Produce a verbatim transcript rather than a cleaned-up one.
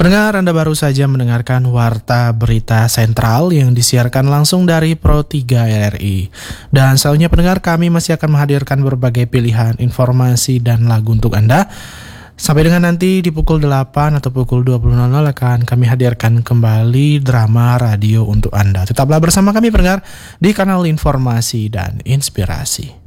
Pendengar, Anda baru saja mendengarkan Warta Berita Sentral yang disiarkan langsung dari Pro tiga R R I. Dan selanjutnya pendengar, kami masih akan menghadirkan berbagai pilihan informasi dan lagu untuk Anda. Sampai dengan nanti di pukul delapan atau pukul dua puluh nol nol akan kami hadirkan kembali drama radio untuk Anda. Tetaplah bersama kami pendengar di kanal Informasi dan Inspirasi.